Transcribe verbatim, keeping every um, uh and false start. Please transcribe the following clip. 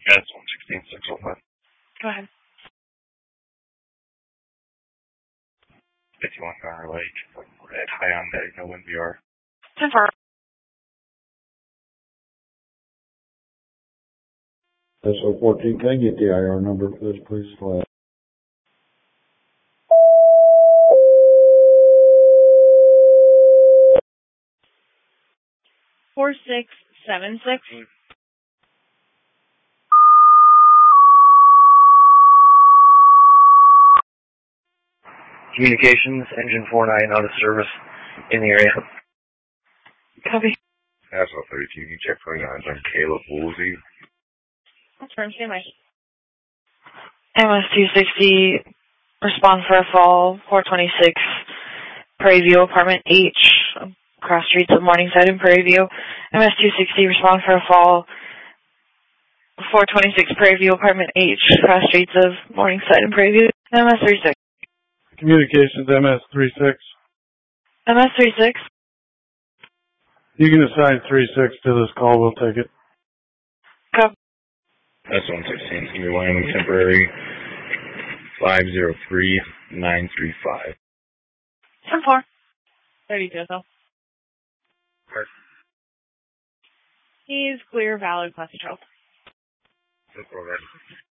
That's one sixteen six oh five. Go ahead. fifty-one Garner Lake. Red Hyundai, no N V R. ten four. S O fourteen, can I get the I R number for this, please? Four six seven six. Communications, engine four nine out of service in the area. Copy. S O thirty-two, you can check for nines on Caleb Woolsey. Confirm, stand by. M S two sixty, respond for a fall, four twenty-six, Prairie View, apartment H, cross streets of Morningside and Prairie View. M S two sixty, respond for a fall, four twenty-six, Prairie View, apartment H, cross streets of Morningside and Prairie View. M S thirty-six. Communications M S thirty-six. M S thirty-six. You can assign thirty-six to this call, we'll take it. Go. That's one sixteen, Senior Wyoming temporary, five zero three nine three five. ten four. thirty-two, though. Perfect. He's clear, valid, class control. ten four, right.